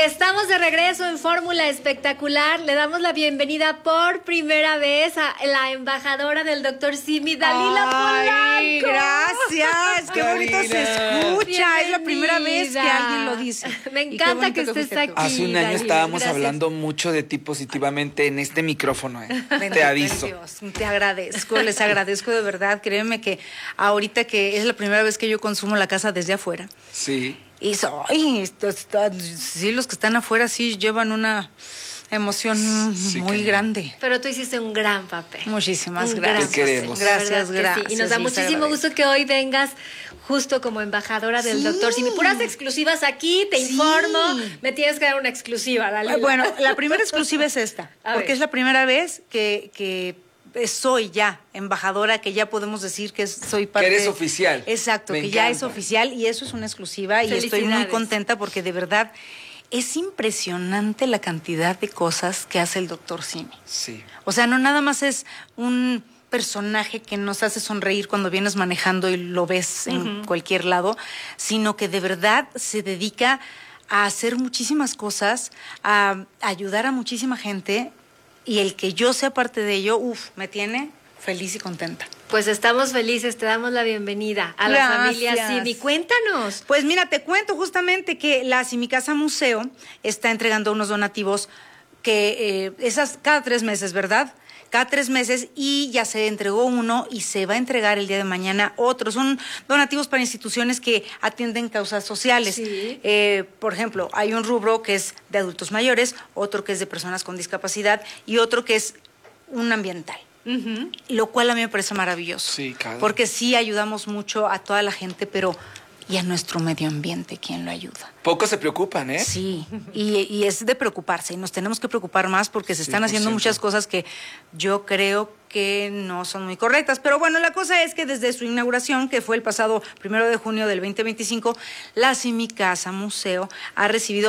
Estamos de regreso en Fórmula Espectacular. Le damos la bienvenida por primera vez a la embajadora del Dr. Simi, Dalila Polanco. Gracias, qué bonito se escucha. Bienvenida. Es la primera vez que alguien lo dice. Me encanta que estés aquí. Hace un año estábamos hablando mucho de ti positivamente en este micrófono. Te aviso. Dios, te agradezco, les agradezco de verdad. Créeme que ahorita que es la primera vez que yo consumo la casa desde afuera. Sí. Y sí, los que están afuera sí llevan una emoción muy grande. Pero tú hiciste un gran papel. Muchísimas gracias. Te queremos. Gracias. Sí. Y nos da muchísimo gusto que hoy vengas justo como embajadora del Dr. Simi. Puras exclusivas aquí, te informo. Me tienes que dar una exclusiva, Dalila. Bueno, la primera exclusiva es esta, porque es la primera vez que soy ya embajadora, que ya podemos decir que soy parte. Que eres oficial. Exacto, que ya es oficial y eso es una exclusiva y estoy muy contenta porque de verdad es impresionante la cantidad de cosas que hace el Dr. Simi. Sí. O sea, no nada más es un personaje que nos hace sonreír cuando vienes manejando y lo ves en cualquier lado, sino que de verdad se dedica a hacer muchísimas cosas, a ayudar a muchísima gente. Y el que yo sea parte de ello, me tiene feliz y contenta. Pues estamos felices, te damos la bienvenida a la familia Simi. Cuéntanos. Pues mira, te cuento justamente que la Simi Casa Museo está entregando unos donativos que esas cada 3 meses, ¿verdad? Cada 3 meses y ya se entregó uno y se va a entregar el día de mañana otro. Son donativos para instituciones que atienden causas sociales. Sí. Por ejemplo, hay un rubro que es de adultos mayores, otro que es de personas con discapacidad y otro que es un ambiental. Lo cual a mí me parece maravilloso. Sí, claro. Porque sí ayudamos mucho a toda la gente, pero ¿y a nuestro medio ambiente quién lo ayuda? Pocos se preocupan, ¿eh? Sí, y es de preocuparse, y nos tenemos que preocupar más porque se están haciendo muchas cosas que yo creo que no son muy correctas. Pero bueno, la cosa es que desde su inauguración, que fue el pasado 1 de junio del 2025, la Simi Casa Museo ha recibido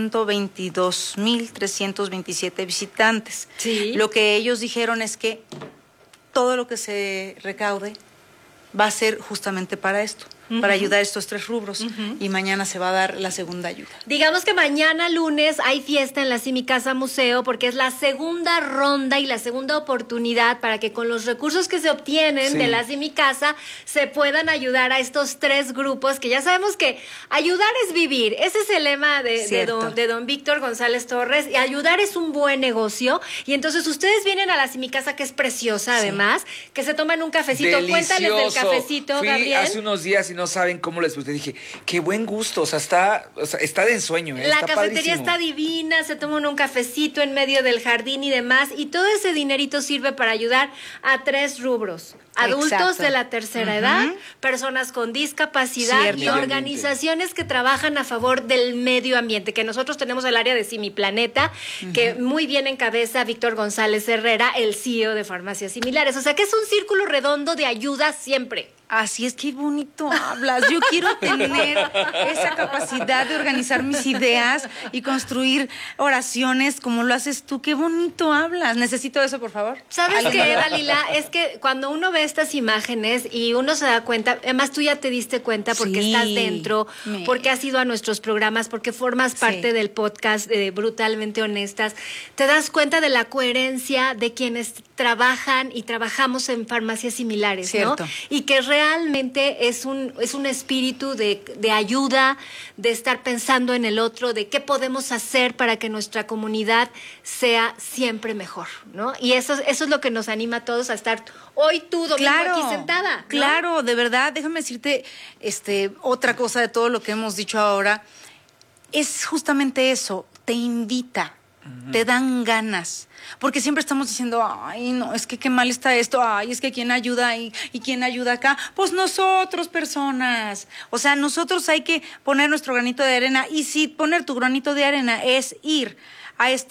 122,327 visitantes. Sí. Lo que ellos dijeron es que todo lo que se recaude va a ser justamente para esto, para ayudar a estos 3 rubros. Y mañana se va a dar la segunda ayuda. Digamos que mañana lunes hay fiesta en la Simi Casa Museo porque es la segunda ronda y la segunda oportunidad para que con los recursos que se obtienen de la Simi Casa se puedan ayudar a estos 3 grupos que ya sabemos que ayudar es vivir. Ese es el lema de don Víctor González Torres. Y ayudar es un buen negocio. Y entonces ustedes vienen a la Simi Casa, que es preciosa además, que se toman un cafecito. Delicioso. Cuéntales del cafecito, Fui Gabriel. hace unos días y no saben cómo les gusté. Dije, qué buen gusto. O sea, está de ensueño. La está cafetería padrísimo. está divina, se toman un cafecito en medio del jardín y demás. Y todo ese dinerito sirve para ayudar a 3 rubros. Adultos de la tercera edad, personas con discapacidad y organizaciones que trabajan a favor del medio ambiente, que nosotros tenemos el área de Simi Planeta, que muy bien encabeza Víctor González Herrera, el CEO de Farmacias Similares. O sea que es un círculo redondo de ayuda siempre. Así es, qué bonito hablas. Yo quiero tener esa capacidad de organizar mis ideas y construir oraciones como lo haces tú. Qué bonito hablas. Necesito eso, por favor. ¿Sabes qué, Dalila? Es que cuando uno ve estas imágenes y uno se da cuenta, además tú ya te diste cuenta porque estás dentro, porque has ido a nuestros programas, porque formas parte del podcast de Brutalmente Honestas, te das cuenta de la coherencia de quienes trabajan y trabajamos en farmacias similares, ¿no? Y que realmente es un espíritu de ayuda, de estar pensando en el otro, de qué podemos hacer para que nuestra comunidad sea siempre mejor, ¿no? Y eso es lo que nos anima a todos a estar hoy tú, domingo, aquí sentada, ¿no? Claro, de verdad, déjame decirte otra cosa de todo lo que hemos dicho ahora. Es justamente eso, te invita, te dan ganas. Porque siempre estamos diciendo, ay, no, es que qué mal está esto, ay, es que quién ayuda ahí y quién ayuda acá. Pues nosotros, personas. O sea, nosotros hay que poner nuestro granito de arena. Y si poner tu granito de arena es ir a